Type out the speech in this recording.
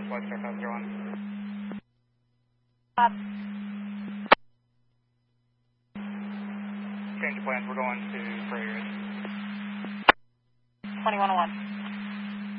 Northwest Aircraft 01. Change of plans, we're going to Prairie Ridge. 2101.